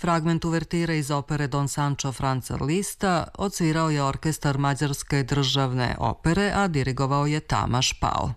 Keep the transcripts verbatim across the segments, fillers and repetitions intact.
Fragment uvertire iz opere Don Sancho Franza Lista odsvirao je orkestar Mađarske državne opere, a dirigovao je Tamaš Pal.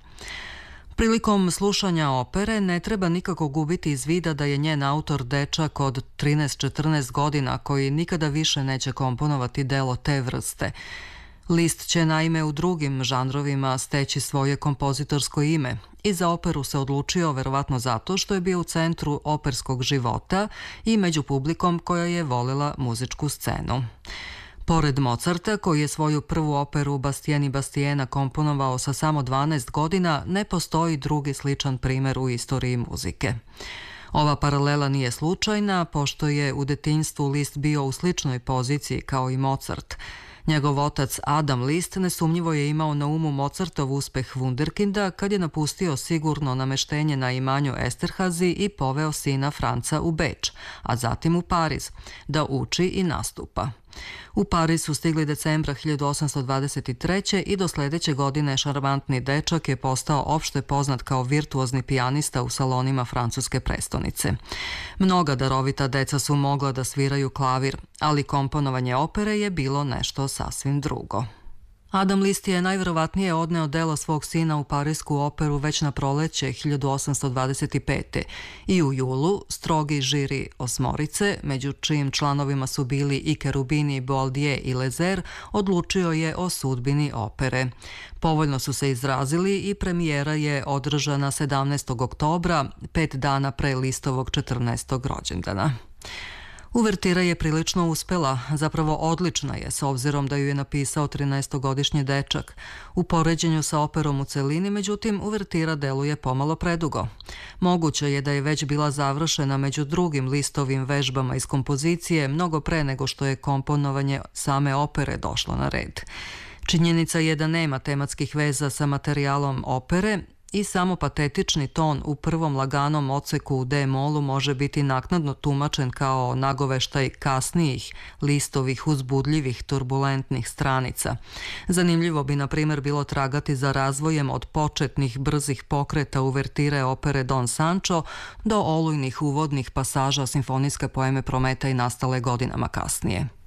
Prilikom slušanja opere ne treba nikako gubiti iz vida da je njen autor dečak od trinaest četrnaest godina koji nikada više neće komponovati delo te vrste. Liszt će naime u drugim žanrovima steći svoje kompozitorsko ime i za operu se odlučio verovatno zato što je bio u centru operskog života i među publikom koja je volila muzičku scenu. Pored Mozarta, koji je svoju prvu operu Bastien i Bastiena komponovao sa samo dvanaest godina, ne postoji drugi sličan primer u istoriji muzike. Ova paralela nije slučajna, pošto je u detinjstvu Liszt bio u sličnoj poziciji kao i Mozart. Njegov otac Adam Liszt nesumnjivo je imao na umu Mozartov uspeh Wunderkinda kad je napustio sigurno nameštenje na imanju Esterhazy i poveo sina Franca u Beč, a zatim u Pariz, da uči i nastupa. U Pariz su stigli decembra hiljadu osamsto dvadeset treće. i do sledeće godine šarmantni dečak je postao opšte poznat kao virtuozni pijanista u salonima francuske prestonice. Mnoga darovita deca su mogla da sviraju klavir, ali komponovanje opere je bilo nešto sasvim drugo. Adam Liszt je najverovatnije odneo delo svog sina u Parisku operu već na proleće hiljadu osamsto dvadeset pete. i u julu strogi žiri osmorice, među čijim članovima su bili i Cherubini, Boieldieu i Lézère, odlučio je o sudbini opere. Povoljno su se izrazili i premijera je održana sedamnaestog oktobra, pet dana pre Listovog četrnaestog rođendana. Uvertira je prilično uspela, zapravo odlična je, s obzirom da ju je napisao trinaestogodišnji dečak. U poređenju sa operom u celini, međutim, uvertira deluje pomalo predugo. Moguće je da je već bila završena među drugim Listovim vežbama iz kompozicije, mnogo pre nego što je komponovanje same opere došlo na red. Činjenica je da nema tematskih veza sa materijalom opere, i samo patetični ton u prvom laganom odseku u D-molu može biti naknadno tumačen kao nagoveštaj kasnijih Listovih uzbudljivih turbulentnih stranica. Zanimljivo bi, na primjer, bilo tragati za razvojem od početnih brzih pokreta uvertire opere Don Sancho do olujnih uvodnih pasaža simfonijske poeme Prometej nastale godinama kasnije.